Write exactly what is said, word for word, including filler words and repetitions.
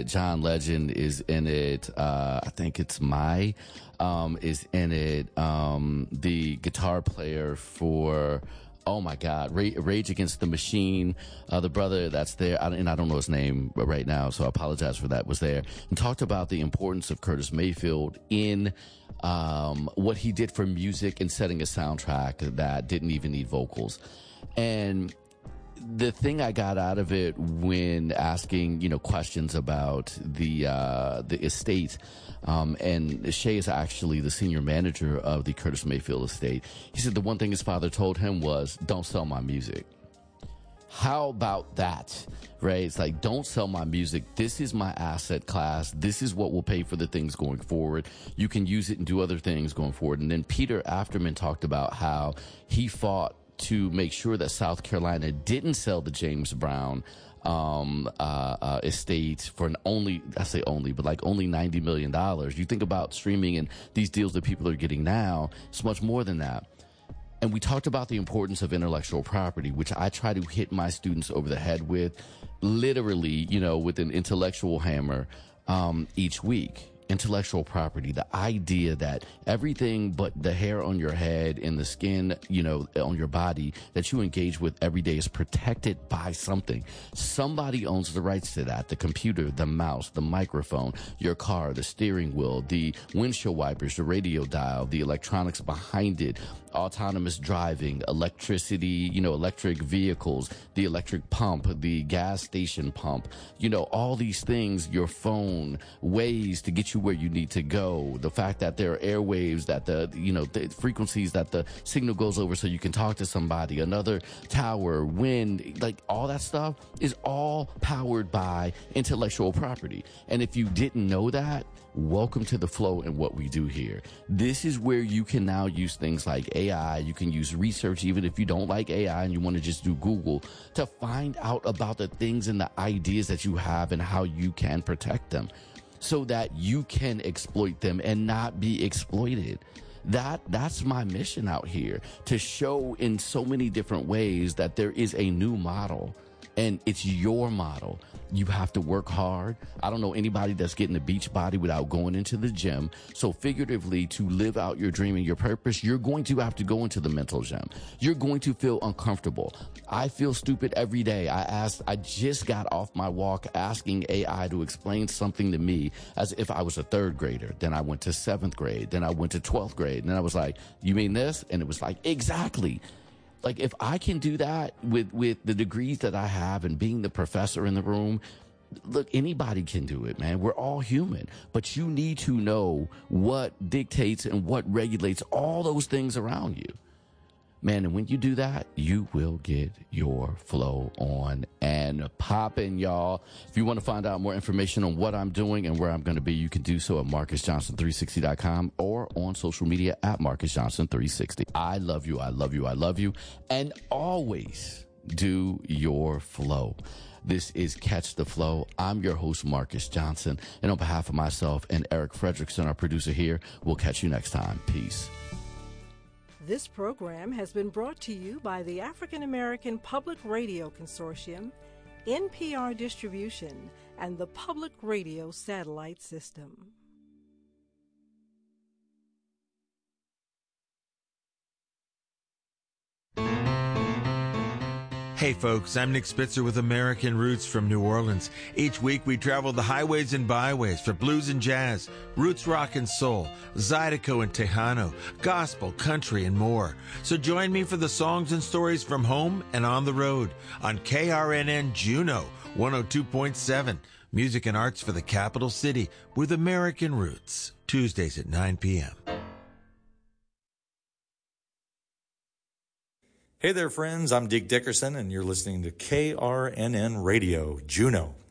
John Legend is in it. Uh, I think it's Mai um, is in it. Um, the guitar player for, oh my God, Rage Against the Machine, uh, the brother that's there, and I don't know his name right now, so I apologize for that, was there, and talked about the importance of Curtis Mayfield in um, what he did for music and setting a soundtrack that didn't even need vocals. And the thing I got out of it when asking, you know, questions about the uh, the estate, um, and Shay is actually the senior manager of the Curtis Mayfield estate. He said the one thing his father told him was, "Don't sell my music." How about that, right? It's like, don't sell my music. This is my asset class. This is what will pay for the things going forward. You can use it and do other things going forward. And then Peter Afterman talked about how he fought to make sure that South Carolina didn't sell the James Brown um, uh, uh, estate for an only, I say only, but like only ninety million dollars. You think about streaming and these deals that people are getting now, it's much more than that. And we talked about the importance of intellectual property, which I try to hit my students over the head with, literally, you know, with an intellectual hammer um, each week. Intellectual property, the idea that everything but the hair on your head and the skin, you know, on your body that you engage with every day is protected by something. Somebody owns the rights to that. The computer, the mouse, the microphone, your car, the steering wheel, the windshield wipers, the radio dial, the electronics behind it, autonomous driving, electricity, you know, electric vehicles, the electric pump, the gas station pump, you know, all these things, your phone, ways to get you where you need to go, the fact that there are airwaves, that the, you know, the frequencies that the signal goes over so you can talk to somebody, another tower, wind, like all that stuff is all powered by intellectual property. And if you didn't know that, welcome to the flow and what we do here. This is where you can now use things like A I. You can use research, even if you don't like A I and you want to just do Google, to find out about the things and the ideas that you have and how you can protect them so that you can exploit them and not be exploited. That that's my mission out here, to show in so many different ways that there is a new model. And it's your model. You have to work hard. I don't know anybody that's getting a beach body without going into the gym. So figuratively, to live out your dream and your purpose, you're going to have to go into the mental gym. You're going to feel uncomfortable. I feel stupid every day. I asked, I just got off my walk asking A I to explain something to me as if I was a third grader. Then I went to seventh grade. Then I went to twelfth grade. And then I was like, you mean this? And it was like, exactly. Like, if I can do that with, with the degrees that I have and being the professor in the room, look, anybody can do it, man. We're all human. But you need to know what dictates and what regulates all those things around you. Man, and when you do that, you will get your flow on and popping, y'all. If you want to find out more information on what I'm doing and where I'm going to be, you can do so at Marcus Johnson three sixty dot com or on social media at Marcus Johnson three sixty. I love you. I love you. I love you. And always do your flow. This is Catch the Flow. I'm your host, Marcus Johnson. And on behalf of myself and Eric Fredrickson, our producer here, we'll catch you next time. Peace. This program has been brought to you by the African American Public Radio Consortium, N P R Distribution, and the Public Radio Satellite System. Hey folks, I'm Nick Spitzer with American Roots from New Orleans. Each week we travel the highways and byways for blues and jazz, roots rock and soul, Zydeco and Tejano, gospel, country, and more. So join me for the songs and stories from home and on the road on K R N N Juneau one oh two point seven. Music and arts for the capital city with American Roots. Tuesdays at nine p.m. Hey there, friends. I'm Dig Dickerson, and you're listening to K R N N Radio, Juneau